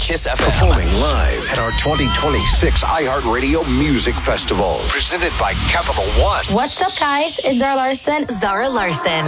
Kiss FM. Performing live at our 2026 iHeartRadio Music Festival. Presented by Capital One. What's up, guys? It's Zara Larson. Zara Larson.